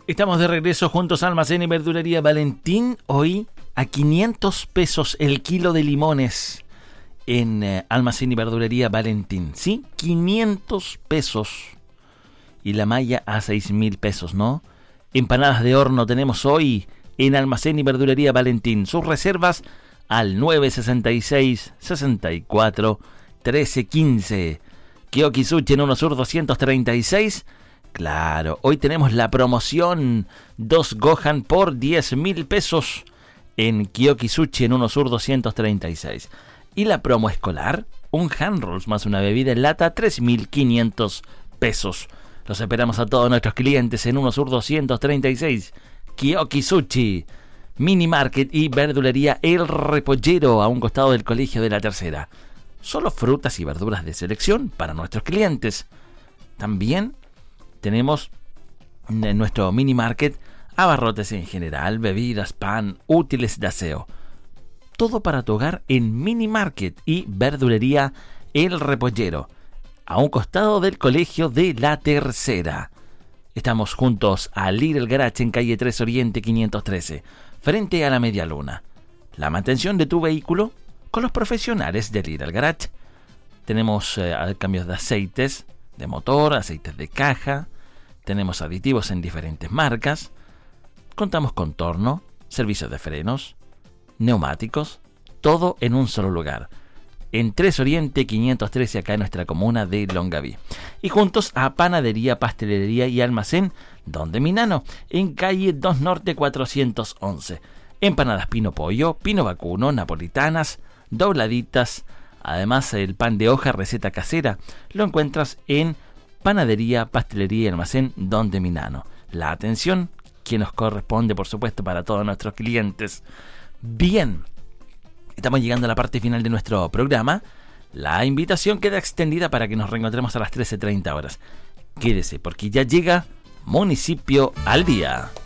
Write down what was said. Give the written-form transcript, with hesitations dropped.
Estamos de regreso juntos a Almacén y Verdulería Valentín. Hoy a 500 pesos el kilo de limones en Almacén y Verdulería Valentín. ¿Sí? 500 pesos. Y la malla a 6.000 pesos, ¿no? Empanadas de horno tenemos hoy en Almacén y Verdulería Valentín. Sus reservas al 966 64 13 15. Kiyoki Sushi en 1 Sur 236. Claro, hoy tenemos la promoción 2 Gohan por 10.000 pesos en Kiyoki Sushi en 1 Sur 236. Y la promo escolar, un hand rolls más una bebida en lata, 3.500 pesos. Los esperamos a todos nuestros clientes en 1 Sur 236. Kiyoki Sushi, Mini Market y Verdulería El Repollero, a un costado del Colegio de la Tercera. Solo frutas y verduras de selección para nuestros clientes. También tenemos en nuestro mini market abarrotes en general, bebidas, pan, útiles de aseo. Todo para tu hogar en mini market y verdulería El Repollero, a un costado del Colegio de la Tercera. Estamos juntos a Little Garage en calle 3 Oriente 513, frente a la Media Luna. La mantención de tu vehículo con los profesionales de Little Garage. Tenemos cambios de aceites de motor, aceites de caja. Tenemos aditivos en diferentes marcas. Contamos con torno, servicios de frenos, neumáticos, todo en un solo lugar. En 3 Oriente 513, acá en nuestra comuna de Longaví. Y juntos a Panadería, Pastelería y Almacén Don de Minano, en calle 2 Norte 411. Empanadas Pino Pollo, Pino Vacuno, napolitanas, dobladitas. Además, el pan de hoja, receta casera, lo encuentras en Panadería, Pastelería y Almacén Don de Minano. La atención que nos corresponde, por supuesto, para todos nuestros clientes. Bien, estamos llegando a la parte final de nuestro programa. La invitación queda extendida para que nos reencontremos a las 13:30 horas. Quédese, porque ya llega Municipio al Día.